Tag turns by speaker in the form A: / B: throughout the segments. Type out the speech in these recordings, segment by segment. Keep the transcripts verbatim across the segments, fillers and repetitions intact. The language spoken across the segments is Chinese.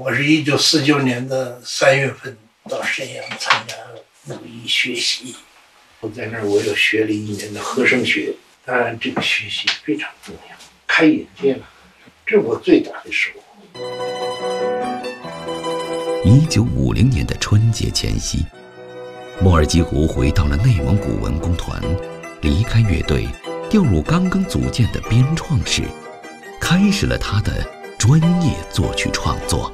A: 我是一九四九年的三月份到沈阳参加武艺学习，我在那儿我又学了一年的和声学。当然，这个学习非常重要，开眼界了，这是我最大的收获。
B: 一九五零年的春节前夕，莫尔基胡回到了内蒙古文工团，离开乐队，调入刚刚组建的编创室，开始了他的专业作曲创作。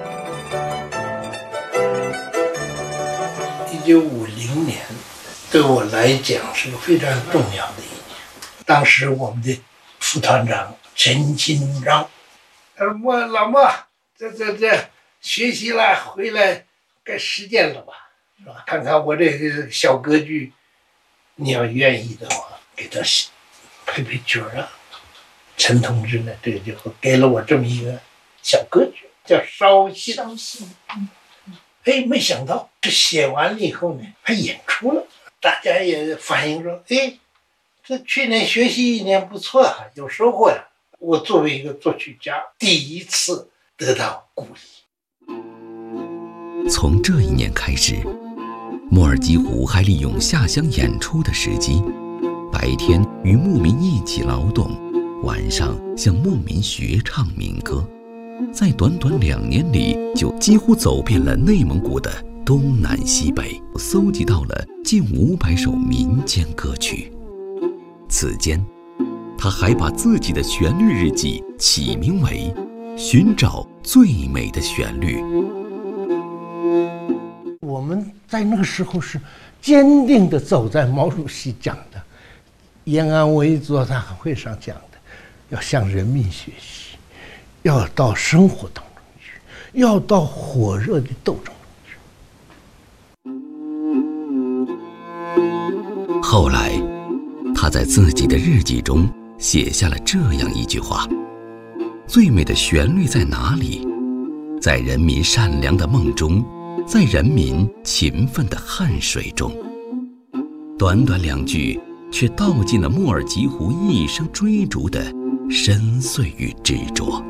A: 一九五零年对我来讲是个非常重要的一年。当时我们的副团长陈金章，他说：“莫老莫，这这这学习了，回来该实践了吧，是吧？看看我这个小歌剧，你要愿意的话，给他配配角啊。”陈同志呢，这个就给了我这么一个小歌剧，叫《烧信》。烧信，嗯嗯。哎，没想到这写完了以后呢，还演出了，大家也反映说：“哎，这去年学习一年不错啊，有收获呀。”我作为一个作曲家，第一次得到鼓励。
B: 从这一年开始，莫尔基胡还利用下乡演出的时机，白天与牧民一起劳动，晚上向牧民学唱民歌。在短短两年里，就几乎走遍了内蒙古的东南西北，搜集到了近五百首民间歌曲。此间，他还把自己的旋律日记起名为《寻找最美的旋律》。
A: 我们在那个时候是坚定地走在毛主席讲的延安文艺座谈会上讲的，要向人民学习，要到生活当中去，要到火热的斗争
B: 中去。后来他在自己的日记中写下了这样一句话：最美的旋律在哪里？在人民善良的梦中，在人民勤奋的汗水中。短短两句，却道尽了莫尔基胡一生追逐的深邃与执着。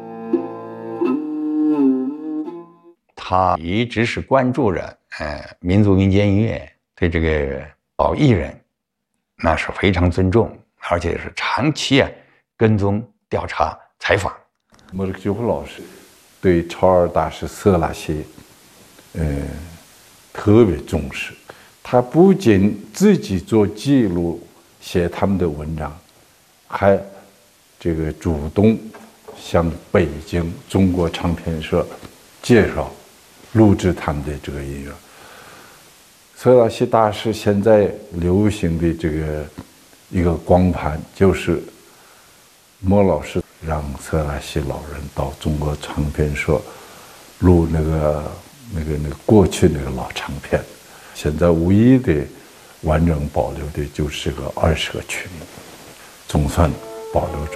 C: 他一直是关注着呃民族民间音乐，对这个老艺人那是非常尊重，而且是长期啊跟踪调查采访。
D: 莫尔基胡老师对超儿大师色拉谢呃特别重视，他不仅自己做记录写他们的文章，还这个主动向北京中国唱片社介绍录制他们的这个音乐。色拉谢大师现在流行的这个一个光盘，就是莫老师让色拉谢老人到中国唱片社录那个那个那个过去那个老唱片，现在唯一的完整保留的就是个二十个曲目，总算保留住。